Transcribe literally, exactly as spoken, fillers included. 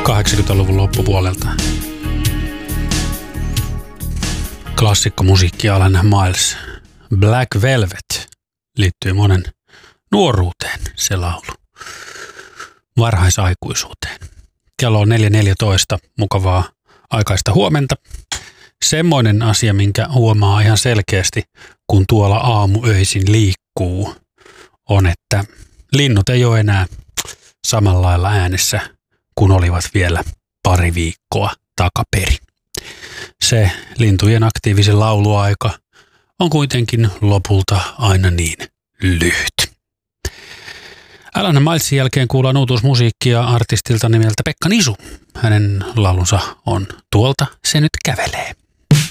kahdeksankymmentäluvun loppupuolelta. Klassikkomusiikkia Alan Miles. Black Velvet liittyy monen nuoruuteen, se laulu. Varhaisaikuisuuteen. Kello on neljä neljätoista, mukavaa aikaista huomenta. Semmoinen asia, minkä huomaa ihan selkeästi, kun tuolla aamuöisin liikkuu, on, että linnut ei ole enää samalla lailla äänessä, kun olivat vielä pari viikkoa takaperin. Se lintujen aktiivisen lauluaika on kuitenkin lopulta aina niin lyhyt. Alan Milesin jälkeen kuullaan uutuusmusiikkia artistilta nimeltä Pekka Nisu. Hänen laulunsa on Tuolta se nyt kävelee.